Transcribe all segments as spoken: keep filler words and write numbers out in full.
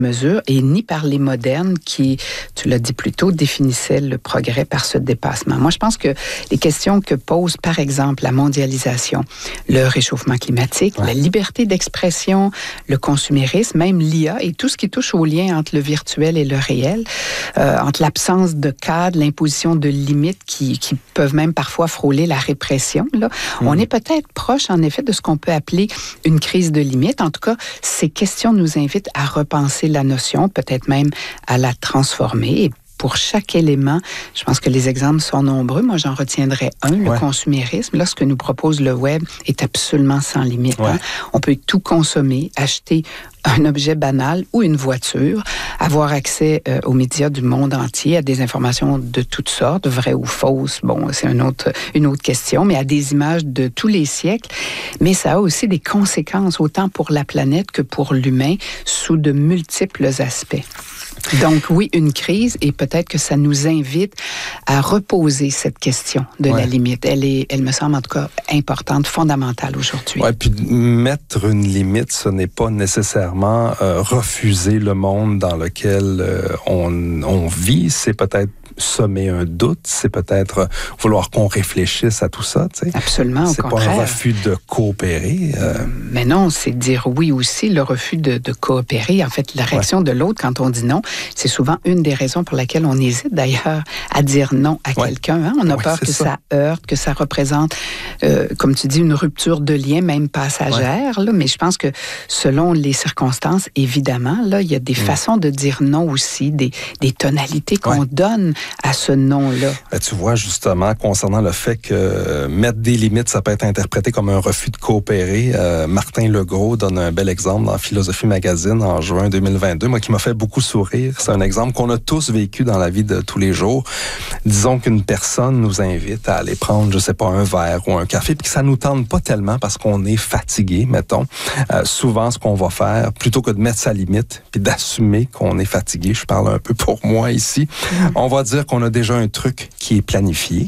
mesure et ni par les modernes qui, tu l'as dit plus tôt, définissaient le progrès par ce dépassement. Moi, je pense que les questions que pose, par exemple, la mondialisation, le réchauffement climatique, ouais. la liberté d'expression, le consumérisme, même l'I A et tout ce qui touche au lien entre le virtuel et le réel, euh, entre l'absence de cadre, l'imposition de limites qui, qui peuvent même parfois frôler la répression, là, mmh. on est peut-être proche, en effet, de ce qu'on peut appeler une crise de limites. En tout cas, ces questions nous invitent à repenser la notion, peut-être même à la transformer. Et pour chaque élément, je pense que les exemples sont nombreux. Moi, j'en retiendrai un, ouais. le consumérisme. Là, ce que nous propose le web est absolument sans limite. Ouais. Hein? On peut tout consommer, acheter un objet banal ou une voiture, avoir accès euh, aux médias du monde entier, à des informations de toutes sortes, vraies ou fausses, bon, c'est une autre, une autre question, mais à des images de tous les siècles. Mais ça a aussi des conséquences, autant pour la planète que pour l'humain, sous de multiples aspects. Donc oui, une crise, et peut-être que ça nous invite à reposer cette question de ouais. la limite. Elle est, elle me semble en tout cas importante, fondamentale aujourd'hui. Ouais, puis mettre une limite, ce n'est pas nécessairement euh, refuser le monde dans lequel euh, on, on vit. C'est peut-être semer un doute, c'est peut-être vouloir qu'on réfléchisse à tout ça, tu sais. Absolument, au c'est contraire. C'est pas un refus de coopérer. Euh... Mais non, c'est dire oui aussi, le refus de, de coopérer. En fait, la réaction ouais. de l'autre quand on dit non, c'est souvent une des raisons pour laquelle on hésite d'ailleurs à dire non à ouais. quelqu'un. Hein? On a ouais, peur que ça. ça heurte, que ça représente, euh, comme tu dis, une rupture de lien, même passagère. Ouais. Là, mais je pense que selon les circonstances, évidemment, là, il y a des mmh. façons de dire non aussi, des, des tonalités qu'on ouais. donne à ce nom-là. Ben, tu vois, justement, concernant le fait que euh, mettre des limites, ça peut être interprété comme un refus de coopérer. Euh, Martin Legros donne un bel exemple dans Philosophie Magazine en juin deux mille vingt-deux, moi, qui m'a fait beaucoup sourire. C'est un exemple qu'on a tous vécu dans la vie de tous les jours. Disons qu'une personne nous invite à aller prendre, je sais pas, un verre ou un café, puis que ça nous tente pas tellement parce qu'on est fatigué, mettons. Euh, souvent, ce qu'on va faire, plutôt que de mettre sa limite, puis d'assumer qu'on est fatigué, je parle un peu pour moi ici, mmh. on va dire qu'on a déjà un truc qui est planifié.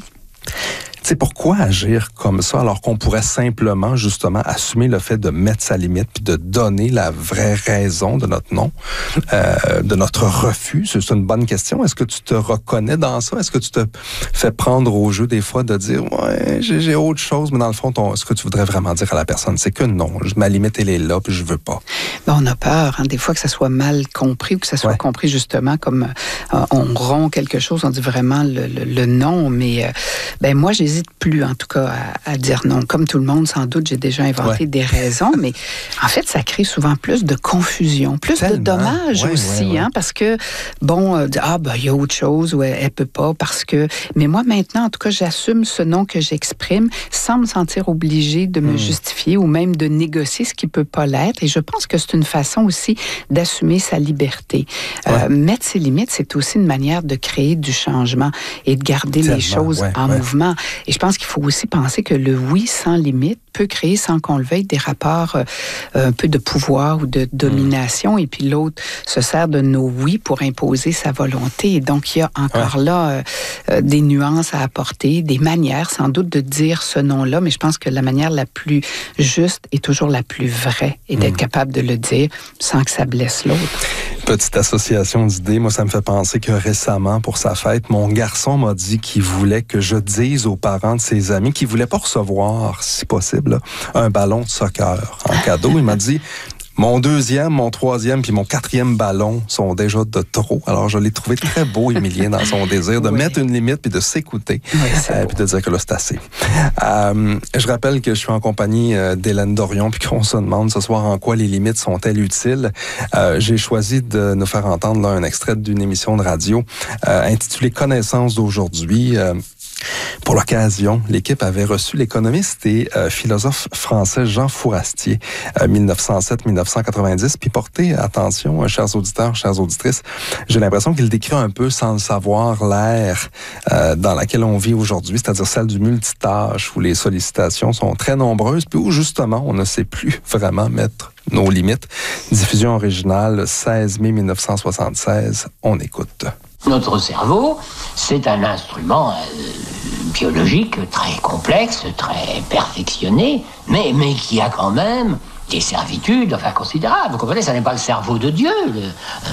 Tu sais, pourquoi agir comme ça alors qu'on pourrait simplement, justement, assumer le fait de mettre sa limite puis de donner la vraie raison de notre non, euh, de notre refus? C'est une bonne question. Est-ce que tu te reconnais dans ça? Est-ce que tu te fais prendre au jeu des fois de dire « Ouais, j'ai, j'ai autre chose », mais dans le fond, ton, ce que tu voudrais vraiment dire à la personne, c'est que non, ma limite, elle est là puis je veux pas. Ben, on a peur, hein, des fois, que ça soit mal compris ou que ça soit ouais. compris justement comme euh, on rompt quelque chose, on dit vraiment le, le, le non, mais euh, ben moi, j'ai J'hésite plus, en tout cas, à, à dire non. Comme tout le monde, sans doute, j'ai déjà inventé ouais. des raisons, mais en fait, ça crée souvent plus de confusion, plus Tellement. de dommages ouais, aussi, ouais, ouais. Hein, parce que, bon, euh, ah, ben, il y a autre chose, ou elle, elle peut pas, parce que... Mais moi, maintenant, en tout cas, j'assume ce non que j'exprime sans me sentir obligée de me mmh. justifier ou même de négocier ce qui peut pas l'être. Et je pense que c'est une façon aussi d'assumer sa liberté. Ouais. Euh, mettre ses limites, c'est aussi une manière de créer du changement et de garder Tellement, les choses ouais, en ouais. mouvement. Et je pense qu'il faut aussi penser que le oui sans limite peut créer, sans qu'on le veuille, des rapports euh, un peu de pouvoir ou de domination. Mmh. Et puis l'autre se sert de nos oui pour imposer sa volonté. Et donc, il y a encore ouais. là euh, euh, des nuances à apporter, des manières sans doute de dire ce non-là. Mais je pense que la manière la plus juste est toujours la plus vraie et d'être mmh. capable de le dire sans que ça blesse l'autre. Petite association d'idées, moi, ça me fait penser que récemment, pour sa fête, mon garçon m'a dit qu'il voulait que je dise aux parents de ses amis qu'il voulait pas recevoir, si possible, un ballon de soccer en cadeau. Il m'a dit... Mon deuxième, mon troisième puis mon quatrième ballon sont déjà de trop. Alors, je l'ai trouvé très beau, Émilien, dans son désir de oui. mettre une limite puis de s'écouter oui, euh, puis de dire que là, c'est assez. Euh, je rappelle que je suis en compagnie euh, d'Hélène Dorion puis qu'on se demande ce soir en quoi les limites sont-elles utiles. Euh, j'ai choisi de nous faire entendre là, un extrait d'une émission de radio euh, intitulée « Connaissance d'aujourd'hui euh, ». Pour l'occasion, l'équipe avait reçu l'économiste et euh, philosophe français Jean Fourastier, euh, dix-neuf cent sept à dix-neuf cent quatre-vingt-dix. Puis portez attention, euh, chers auditeurs, chères auditrices, j'ai l'impression qu'il décrit un peu, sans le savoir, l'ère euh, dans laquelle on vit aujourd'hui, c'est-à-dire celle du multitâche, où les sollicitations sont très nombreuses, puis où justement, on ne sait plus vraiment mettre nos limites. Diffusion originale, seize mai dix-neuf cent soixante-seize. On écoute. Notre cerveau, c'est un instrument euh, biologique très complexe, très perfectionné, mais, mais qui a quand même des servitudes, enfin considérables. Vous comprenez, ça n'est pas le cerveau de Dieu. Le,